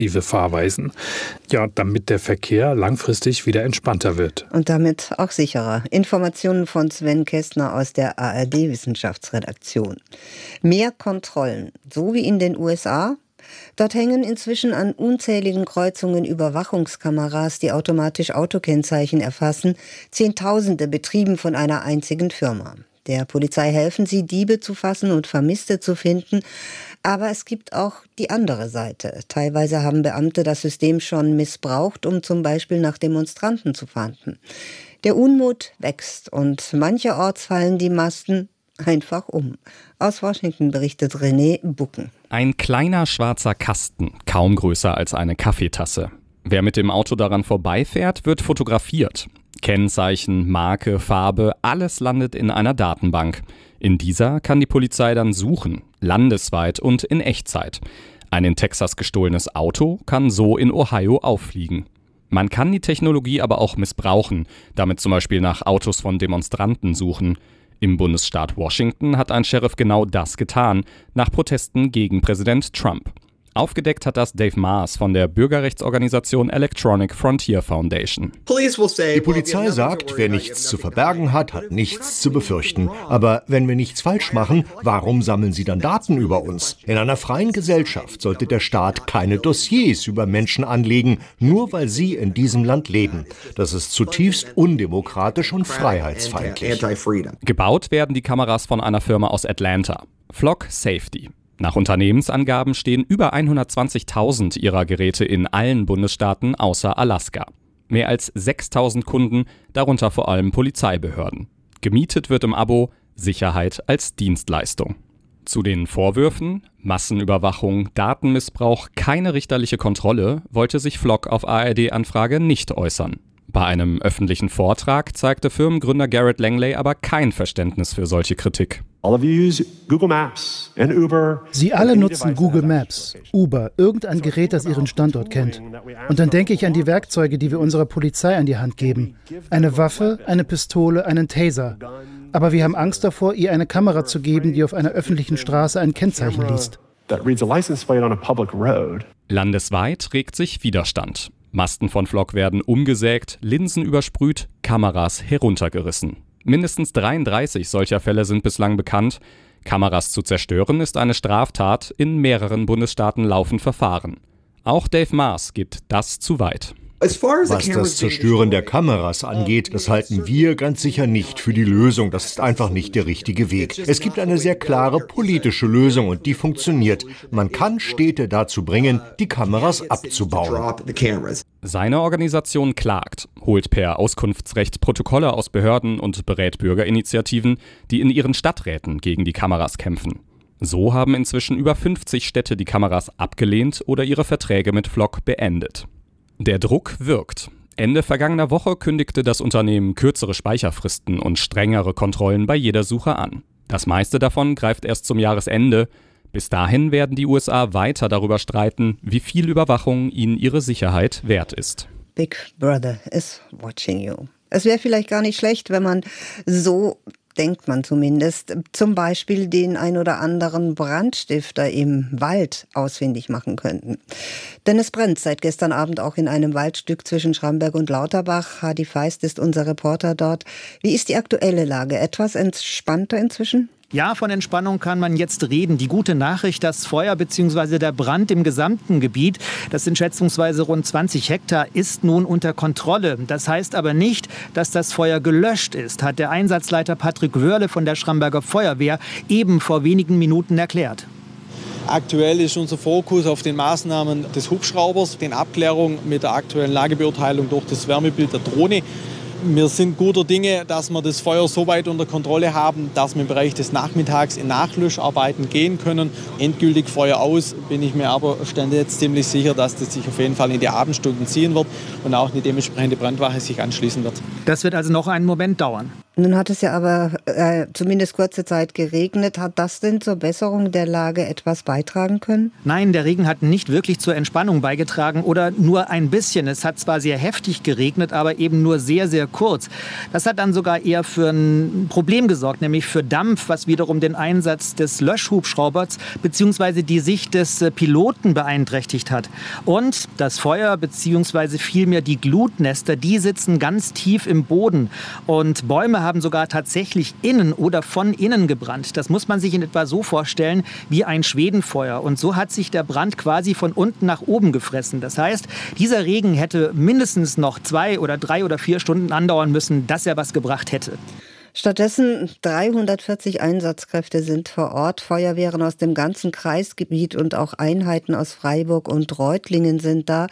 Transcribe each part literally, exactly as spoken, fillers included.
Fahrweisen, ja, damit der Verkehr langfristig wieder entspannter wird. Und damit auch sicherer. Informationen von Sven Kästner aus der A R D-Wissenschaftsredaktion. Mehr Kontrollen, so wie in den U S A. Dort hängen inzwischen an unzähligen Kreuzungen Überwachungskameras, die automatisch Autokennzeichen erfassen, Zehntausende betrieben von einer einzigen Firma. Der Polizei helfen sie, Diebe zu fassen und Vermisste zu finden. Aber es gibt auch die andere Seite. Teilweise haben Beamte das System schon missbraucht, um zum Beispiel nach Demonstranten zu fahnden. Der Unmut wächst und mancherorts fallen die Masten einfach um. Aus Washington berichtet René Bucken. Ein kleiner schwarzer Kasten, kaum größer als eine Kaffeetasse. Wer mit dem Auto daran vorbeifährt, wird fotografiert. Kennzeichen, Marke, Farbe, alles landet in einer Datenbank. In dieser kann die Polizei dann suchen, landesweit und in Echtzeit. Ein in Texas gestohlenes Auto kann so in Ohio auffliegen. Man kann die Technologie aber auch missbrauchen, damit zum Beispiel nach Autos von Demonstranten suchen. Im Bundesstaat Washington hat ein Sheriff genau das getan, nach Protesten gegen Präsident Trump. Aufgedeckt hat das Dave Maas von der Bürgerrechtsorganisation Electronic Frontier Foundation. Die Polizei sagt, wer nichts zu verbergen hat, hat nichts zu befürchten. Aber wenn wir nichts falsch machen, warum sammeln sie dann Daten über uns? In einer freien Gesellschaft sollte der Staat keine Dossiers über Menschen anlegen, nur weil sie in diesem Land leben. Das ist zutiefst undemokratisch und freiheitsfeindlich. Gebaut werden die Kameras von einer Firma aus Atlanta, Flock Safety. Nach Unternehmensangaben stehen über hundertzwanzigtausend ihrer Geräte in allen Bundesstaaten außer Alaska. Mehr als sechstausend Kunden, darunter vor allem Polizeibehörden. Gemietet wird im Abo Sicherheit als Dienstleistung. Zu den Vorwürfen, Massenüberwachung, Datenmissbrauch, keine richterliche Kontrolle, wollte sich Flock auf A R D-Anfrage nicht äußern. Bei einem öffentlichen Vortrag zeigte Firmengründer Garrett Langley aber kein Verständnis für solche Kritik. Sie alle nutzen Google Maps, Uber, irgendein Gerät, das Ihren Standort kennt. Und dann denke ich an die Werkzeuge, die wir unserer Polizei an die Hand geben. Eine Waffe, eine Pistole, einen Taser. Aber wir haben Angst davor, ihr eine Kamera zu geben, die auf einer öffentlichen Straße ein Kennzeichen liest. Landesweit regt sich Widerstand. Masten von Flock werden umgesägt, Linsen übersprüht, Kameras heruntergerissen. Mindestens dreiunddreißig solcher Fälle sind bislang bekannt. Kameras zu zerstören ist eine Straftat. In mehreren Bundesstaaten laufen Verfahren. Auch Dave Maas geht das zu weit. Was das Zerstören der Kameras angeht, das halten wir ganz sicher nicht für die Lösung. Das ist einfach nicht der richtige Weg. Es gibt eine sehr klare politische Lösung und die funktioniert. Man kann Städte dazu bringen, die Kameras abzubauen. Seine Organisation klagt, holt per Auskunftsrecht Protokolle aus Behörden und berät Bürgerinitiativen, die in ihren Stadträten gegen die Kameras kämpfen. So haben inzwischen über fünfzig Städte die Kameras abgelehnt oder ihre Verträge mit Flock beendet. Der Druck wirkt. Ende vergangener Woche kündigte das Unternehmen kürzere Speicherfristen und strengere Kontrollen bei jeder Suche an. Das meiste davon greift erst zum Jahresende. Bis dahin werden die U S A weiter darüber streiten, wie viel Überwachung ihnen ihre Sicherheit wert ist. Big Brother is watching you. Es wäre vielleicht gar nicht schlecht, wenn man so, denkt man zumindest, zum Beispiel den ein oder anderen Brandstifter im Wald ausfindig machen könnten. Denn es brennt seit gestern Abend auch in einem Waldstück zwischen Schramberg und Lauterbach. Hadi Feist ist unser Reporter dort. Wie ist die aktuelle Lage? Etwas entspannter inzwischen? Ja, von Entspannung kann man jetzt reden. Die gute Nachricht, das Feuer bzw. der Brand im gesamten Gebiet, das sind schätzungsweise rund zwanzig Hektar, ist nun unter Kontrolle. Das heißt aber nicht, dass das Feuer gelöscht ist, hat der Einsatzleiter Patrick Wörle von der Schramberger Feuerwehr eben vor wenigen Minuten erklärt. Aktuell ist unser Fokus auf den Maßnahmen des Hubschraubers, den Abklärungen mit der aktuellen Lagebeurteilung durch das Wärmebild der Drohne. Wir sind guter Dinge, dass wir das Feuer so weit unter Kontrolle haben, dass wir im Bereich des Nachmittags in Nachlöscharbeiten gehen können. Endgültig Feuer aus, bin ich mir aber stand jetzt ziemlich sicher, dass das sich auf jeden Fall in die Abendstunden ziehen wird und auch eine dementsprechende Brandwache sich anschließen wird. Das wird also noch einen Moment dauern. Nun hat es ja aber äh, zumindest kurze Zeit geregnet. Hat das denn zur Besserung der Lage etwas beitragen können? Nein, der Regen hat nicht wirklich zur Entspannung beigetragen oder nur ein bisschen. Es hat zwar sehr heftig geregnet, aber eben nur sehr, sehr kurz. Das hat dann sogar eher für ein Problem gesorgt, nämlich für Dampf, was wiederum den Einsatz des Löschhubschraubers bzw. die Sicht des Piloten beeinträchtigt hat. Und das Feuer bzw. vielmehr die Glutnester, die sitzen ganz tief im Boden. Und Bäume haben sogar tatsächlich innen oder von innen gebrannt. Das muss man sich in etwa so vorstellen wie ein Schwedenfeuer. Und so hat sich der Brand quasi von unten nach oben gefressen. Das heißt, dieser Regen hätte mindestens noch zwei oder drei oder vier Stunden andauern müssen, dass er was gebracht hätte. Stattdessen dreihundertvierzig Einsatzkräfte sind vor Ort. Feuerwehren aus dem ganzen Kreisgebiet und auch Einheiten aus Freiburg und Reutlingen sind da.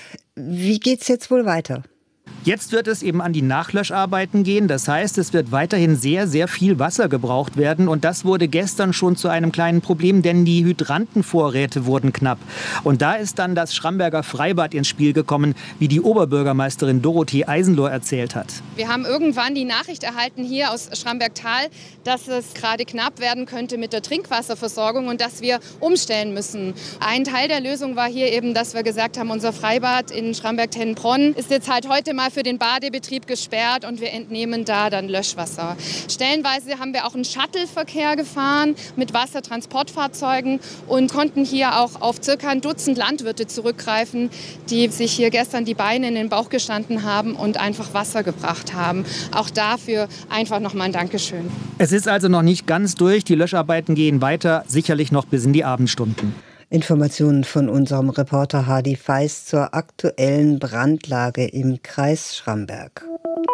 Wie geht's jetzt wohl weiter? Jetzt wird es eben an die Nachlöscharbeiten gehen. Das heißt, es wird weiterhin sehr, sehr viel Wasser gebraucht werden. Und das wurde gestern schon zu einem kleinen Problem, denn die Hydrantenvorräte wurden knapp. Und da ist dann das Schramberger Freibad ins Spiel gekommen, wie die Oberbürgermeisterin Dorothee Eisenlohr erzählt hat. Wir haben irgendwann die Nachricht erhalten hier aus Schrambergtal, dass es gerade knapp werden könnte mit der Trinkwasserversorgung und dass wir umstellen müssen. Ein Teil der Lösung war hier eben, dass wir gesagt haben, unser Freibad in Schramberg-Tennenbronn ist jetzt halt heute mal für den Badebetrieb gesperrt und wir entnehmen da dann Löschwasser. Stellenweise haben wir auch einen Shuttle-Verkehr gefahren mit Wassertransportfahrzeugen und konnten hier auch auf circa ein Dutzend Landwirte zurückgreifen, die sich hier gestern die Beine in den Bauch gestanden haben und einfach Wasser gebracht haben. Auch dafür einfach nochmal ein Dankeschön. Es ist also noch nicht ganz durch. Die Löscharbeiten gehen weiter, sicherlich noch bis in die Abendstunden. Informationen von unserem Reporter Hardy Feist zur aktuellen Brandlage im Kreis Schramberg.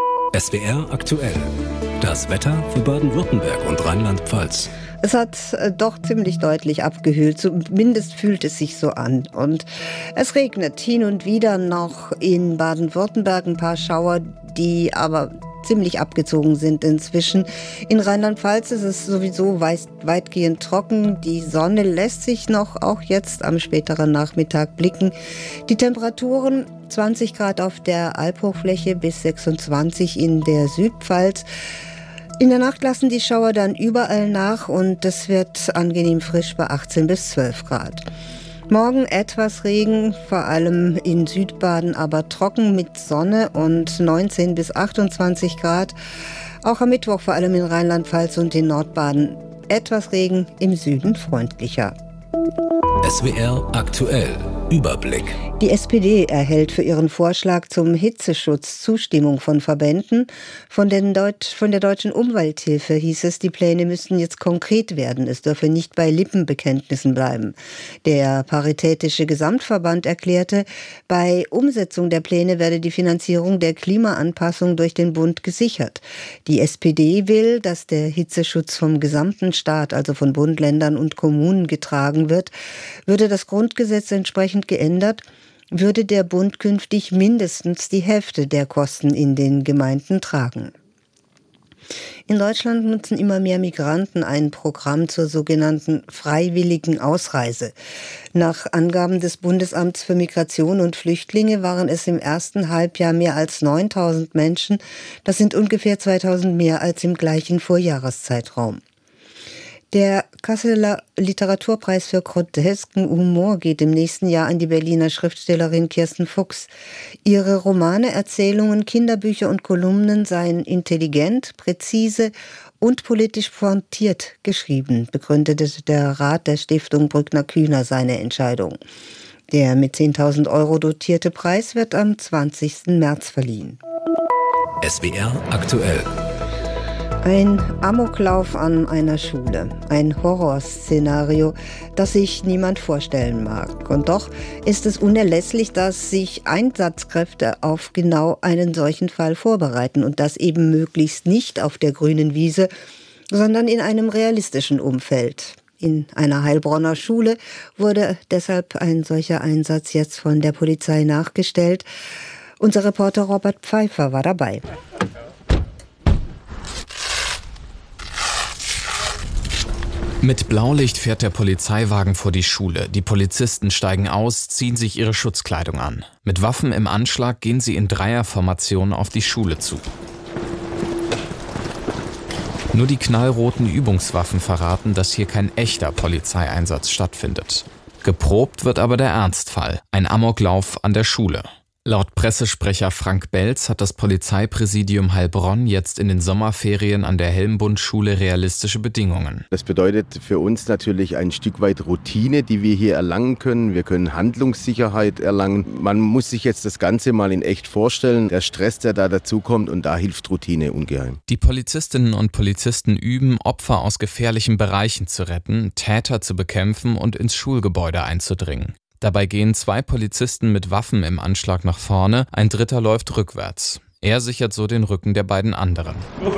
S W R aktuell. Das Wetter für Baden-Württemberg und Rheinland-Pfalz. Es hat doch ziemlich deutlich abgekühlt, zumindest fühlt es sich so an. Und es regnet hin und wieder noch in Baden-Württemberg ein paar Schauer, die aber ziemlich abgezogen sind inzwischen. In Rheinland-Pfalz ist es sowieso weitgehend trocken. Die Sonne lässt sich noch auch jetzt am späteren Nachmittag blicken. Die Temperaturen zwanzig Grad auf der Albhochfläche bis sechsundzwanzig in der Südpfalz. In der Nacht lassen die Schauer dann überall nach und es wird angenehm frisch bei achtzehn bis zwölf Grad. Morgen etwas Regen, vor allem in Südbaden, aber trocken mit Sonne und neunzehn bis achtundzwanzig Grad. Auch am Mittwoch vor allem in Rheinland-Pfalz und in Nordbaden etwas Regen, im Süden freundlicher. S W R aktuell. Überblick. Die S P D erhält für ihren Vorschlag zum Hitzeschutz Zustimmung von Verbänden. Von, den Deut- von der Deutschen Umwelthilfe hieß es, die Pläne müssten jetzt konkret werden. Es dürfe nicht bei Lippenbekenntnissen bleiben. Der Paritätische Gesamtverband erklärte, bei Umsetzung der Pläne werde die Finanzierung der Klimaanpassung durch den Bund gesichert. Die S P D will, dass der Hitzeschutz vom gesamten Staat, also von Bund, Ländern und Kommunen getragen wird. Würde das Grundgesetz entsprechend geändert, würde der Bund künftig mindestens die Hälfte der Kosten in den Gemeinden tragen. In Deutschland nutzen immer mehr Migranten ein Programm zur sogenannten freiwilligen Ausreise. Nach Angaben des Bundesamts für Migration und Flüchtlinge waren es im ersten Halbjahr mehr als neuntausend Menschen. Das sind ungefähr zweitausend mehr als im gleichen Vorjahreszeitraum. Der Kasseler Literaturpreis für grotesken Humor geht im nächsten Jahr an die Berliner Schriftstellerin Kirsten Fuchs. Ihre Romane, Erzählungen, Kinderbücher und Kolumnen seien intelligent, präzise und politisch pointiert geschrieben, begründete der Rat der Stiftung Brückner-Kühner seine Entscheidung. Der mit zehntausend Euro dotierte Preis wird am zwanzigsten März verliehen. S W R aktuell. Ein Amoklauf an einer Schule, ein Horrorszenario, das sich niemand vorstellen mag. Und doch ist es unerlässlich, dass sich Einsatzkräfte auf genau einen solchen Fall vorbereiten und das eben möglichst nicht auf der grünen Wiese, sondern in einem realistischen Umfeld. In einer Heilbronner Schule wurde deshalb ein solcher Einsatz jetzt von der Polizei nachgestellt. Unser Reporter Robert Pfeiffer war dabei. Mit Blaulicht fährt der Polizeiwagen vor die Schule. Die Polizisten steigen aus, ziehen sich ihre Schutzkleidung an. Mit Waffen im Anschlag gehen sie in Dreierformation auf die Schule zu. Nur die knallroten Übungswaffen verraten, dass hier kein echter Polizeieinsatz stattfindet. Geprobt wird aber der Ernstfall, ein Amoklauf an der Schule. Laut Pressesprecher Frank Belz hat das Polizeipräsidium Heilbronn jetzt in den Sommerferien an der Helmbund-Schule realistische Bedingungen. Das bedeutet für uns natürlich ein Stück weit Routine, die wir hier erlangen können. Wir können Handlungssicherheit erlangen. Man muss sich jetzt das Ganze mal in echt vorstellen. Der Stress, der da dazukommt, und da hilft Routine ungeheim. Die Polizistinnen und Polizisten üben, Opfer aus gefährlichen Bereichen zu retten, Täter zu bekämpfen und ins Schulgebäude einzudringen. Dabei gehen zwei Polizisten mit Waffen im Anschlag nach vorne, ein dritter läuft rückwärts. Er sichert so den Rücken der beiden anderen.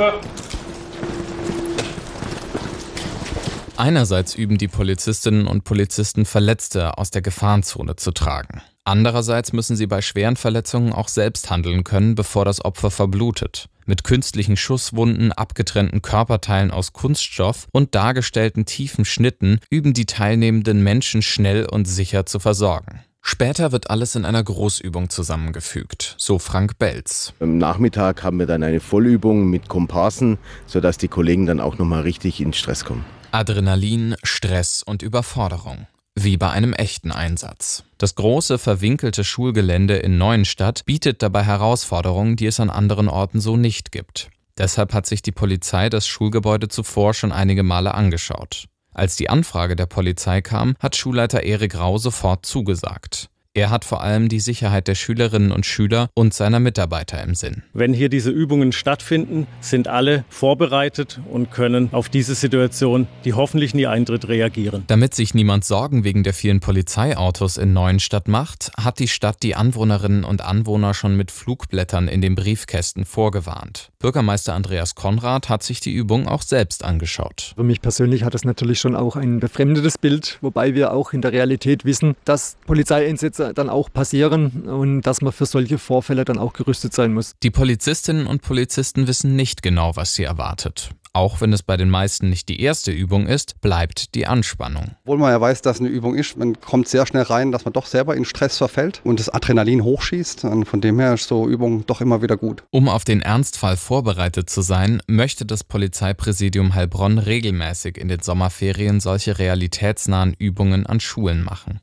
Einerseits üben die Polizistinnen und Polizisten, Verletzte aus der Gefahrenzone zu tragen. Andererseits müssen sie bei schweren Verletzungen auch selbst handeln können, bevor das Opfer verblutet. Mit künstlichen Schusswunden, abgetrennten Körperteilen aus Kunststoff und dargestellten tiefen Schnitten üben die teilnehmenden Menschen schnell und sicher zu versorgen. Später wird alles in einer Großübung zusammengefügt, so Frank Belz. Am Nachmittag haben wir dann eine Vollübung mit Komparsen, sodass die Kollegen dann auch nochmal richtig in Stress kommen. Adrenalin, Stress und Überforderung. Wie bei einem echten Einsatz. Das große, verwinkelte Schulgelände in Neuenstadt bietet dabei Herausforderungen, die es an anderen Orten so nicht gibt. Deshalb hat sich die Polizei das Schulgebäude zuvor schon einige Male angeschaut. Als die Anfrage der Polizei kam, hat Schulleiter Erik Rau sofort zugesagt. Er hat vor allem die Sicherheit der Schülerinnen und Schüler und seiner Mitarbeiter im Sinn. Wenn hier diese Übungen stattfinden, sind alle vorbereitet und können auf diese Situation, die hoffentlich nie eintritt, reagieren. Damit sich niemand Sorgen wegen der vielen Polizeiautos in Neuenstadt macht, hat die Stadt die Anwohnerinnen und Anwohner schon mit Flugblättern in den Briefkästen vorgewarnt. Bürgermeister Andreas Konrad hat sich die Übung auch selbst angeschaut. Für mich persönlich hat es natürlich schon auch ein befremdendes Bild, wobei wir auch in der Realität wissen, dass Polizeieinsätze dann auch passieren und dass man für solche Vorfälle dann auch gerüstet sein muss. Die Polizistinnen und Polizisten wissen nicht genau, was sie erwartet. Auch wenn es bei den meisten nicht die erste Übung ist, bleibt die Anspannung. Obwohl man ja weiß, dass es eine Übung ist, man kommt sehr schnell rein, dass man doch selber in Stress verfällt und das Adrenalin hochschießt. Und von dem her ist so Übung doch immer wieder gut. Um auf den Ernstfall vorbereitet zu sein, möchte das Polizeipräsidium Heilbronn regelmäßig in den Sommerferien solche realitätsnahen Übungen an Schulen machen.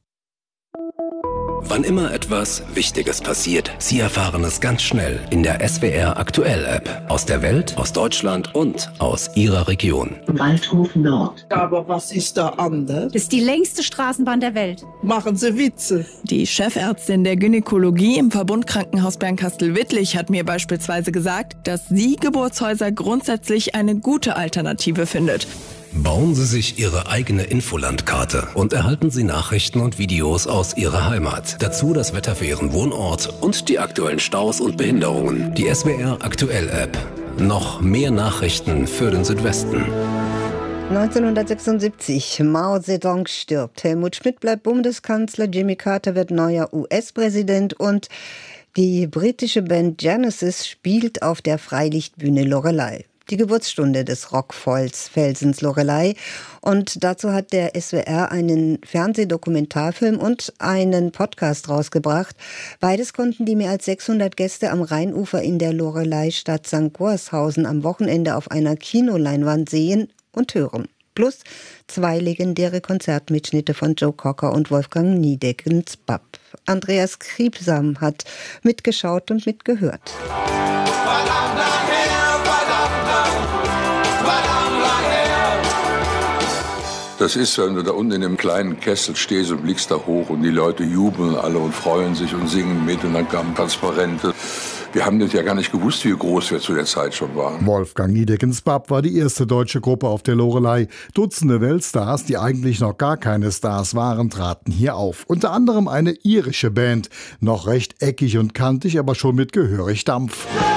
Wann immer etwas Wichtiges passiert, Sie erfahren es ganz schnell in der S W R Aktuell App. Aus der Welt, aus Deutschland und aus Ihrer Region. Waldhof Nord. Aber was ist da anders? Das ist die längste Straßenbahn der Welt. Machen Sie Witze. Die Chefärztin der Gynäkologie im Verbundkrankenhaus Bernkastel-Wittlich hat mir beispielsweise gesagt, dass sie Geburtshäuser grundsätzlich eine gute Alternative findet. Bauen Sie sich Ihre eigene Infolandkarte und erhalten Sie Nachrichten und Videos aus Ihrer Heimat. Dazu das Wetter für Ihren Wohnort und die aktuellen Staus und Behinderungen. Die S W R Aktuell App. Noch mehr Nachrichten für den Südwesten. neunzehnhundertsechsundsiebzig, Mao Zedong stirbt. Helmut Schmidt bleibt Bundeskanzler, Jimmy Carter wird neuer U S-Präsident und die britische Band Genesis spielt auf der Freilichtbühne Loreley. Die Geburtsstunde des Rockfelsens Loreley. Und dazu hat der S W R einen Fernsehdokumentarfilm und einen Podcast rausgebracht. Beides konnten die mehr als sechshundert Gäste am Rheinufer in der Loreley-Stadt Sankt Gorshausen am Wochenende auf einer Kinoleinwand sehen und hören. Plus zwei legendäre Konzertmitschnitte von Joe Cocker und Wolfgang Niedeckens Bab. Andreas Kriebsam hat mitgeschaut und mitgehört. Das ist, wenn du da unten in dem kleinen Kessel stehst und blickst da hoch und die Leute jubeln alle und freuen sich und singen mit und dann kamen Transparente. Wir haben das ja gar nicht gewusst, wie groß wir zu der Zeit schon waren. Wolfgang Niedeckens Bab war die erste deutsche Gruppe auf der Loreley. Dutzende Weltstars, die eigentlich noch gar keine Stars waren, traten hier auf. Unter anderem eine irische Band. Noch recht eckig und kantig, aber schon mit gehörig Dampf.